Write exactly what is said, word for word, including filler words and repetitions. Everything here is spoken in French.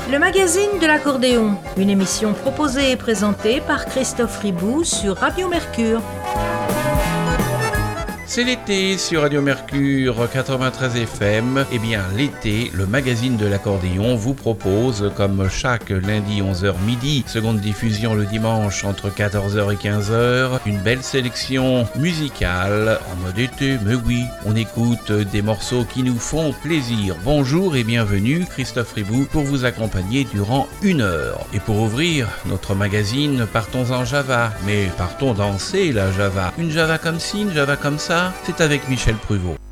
Le magazine de l'accordéon, une émission proposée et présentée par Christophe Ribou sur Radio Mercure. C'est l'été sur Radio Mercure quatre-vingt-treize F M. Eh bien, l'été, le magazine de l'accordéon vous propose, comme chaque lundi onze heures midi, seconde diffusion le dimanche entre quatorze heures et quinze heures, une belle sélection musicale en mode été. Mais oui, on écoute des morceaux qui nous font plaisir. Bonjour et bienvenue, Christophe Ribou, pour vous accompagner durant une heure. Et pour ouvrir notre magazine, partons en Java. Mais partons danser la Java. Une Java comme ci, une Java comme ça. C'est avec Michel Pruvot.